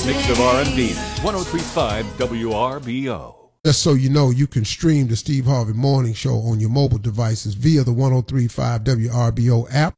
mix of R&B. 103.5 WRBO. Just so you know, you can stream the Steve Harvey Morning Show on your mobile devices via the 103.5 WRBO app.